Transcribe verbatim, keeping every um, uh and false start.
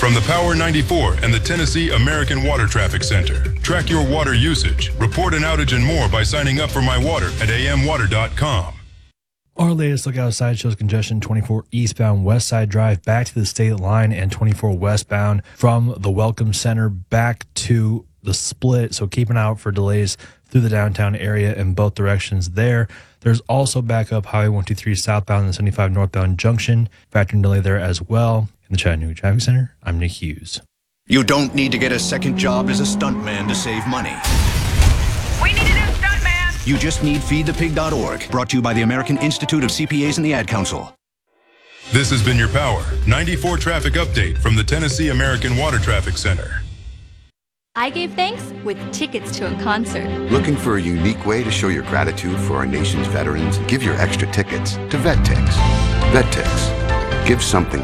From the Power ninety-four and the Tennessee American Water Traffic Center. Track your water usage, report an outage and more by signing up for My Water at a m water dot com. Our latest look outside shows congestion twenty-four eastbound West Side Drive back to the state line and twenty-four westbound from the Welcome Center back to the split. So keep an eye out for delays through the downtown area in both directions there. There's also backup Highway one twenty-three southbound and seventy-five northbound junction. Factoring delay there as well. In the Chattanooga Traffic Center, I'm Nick Hughes. You don't need to get a second job as a stuntman to save money. We need a new stuntman! You just need feed the pig dot org. Brought to you by the American Institute of C P As and the Ad Council. This has been your Power ninety-four traffic update from the Tennessee American Water Traffic Center. I gave thanks with tickets to a concert. Looking for a unique way to show your gratitude for our nation's veterans? Give your extra tickets to VetTix. VetTix. Give something